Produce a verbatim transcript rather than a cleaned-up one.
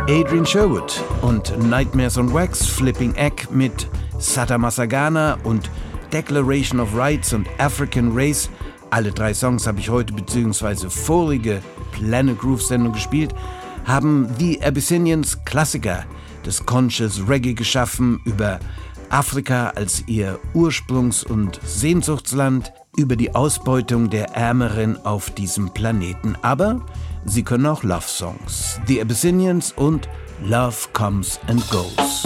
Adrian Sherwood und Nightmares on Wax, Flipping Egg mit Sata Masagana und Declaration of Rights und African Race. Alle drei Songs habe ich heute bzw. vorige Planet Groove Sendung gespielt, haben die Abyssinians Klassiker des Conscious Reggae geschaffen über Afrika als ihr Ursprungs- und Sehnsuchtsland, über die Ausbeutung der Ärmeren auf diesem Planeten. Aber sie können auch Love-Songs. The Abyssinians und Love Comes and Goes.